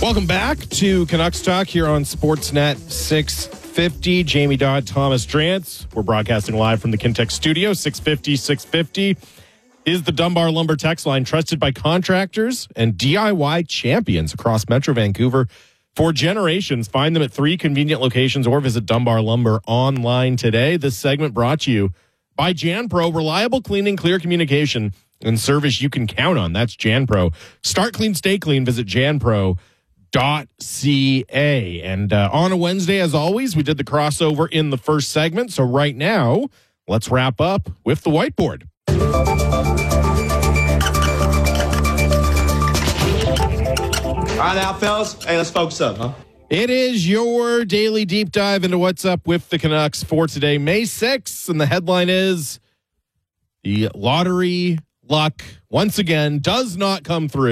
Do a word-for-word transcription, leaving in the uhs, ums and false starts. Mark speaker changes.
Speaker 1: Welcome back to Canucks Talk here on Sportsnet six fifty. Jamie Dodd, Thomas Drance. We're broadcasting live from the Kintex studio. six fifty, six fifty is the Dunbar Lumber text line, trusted by contractors and D I Y champions across Metro Vancouver for generations. Find them at three convenient locations or visit Dunbar Lumber online today. This segment brought to you by JanPro, reliable cleaning, clear communication, and service you can count on. That's JanPro. Start clean, stay clean. Visit janpro dot c a. And uh, on a Wednesday, as always, we did the crossover in the first segment. So right now, let's wrap up with the whiteboard.
Speaker 2: All right now, fellas. Hey, let's focus up, huh?
Speaker 1: It is your daily deep dive into what's up with the Canucks for today, May sixth. And the headline is the lottery luck, once again, does not come through.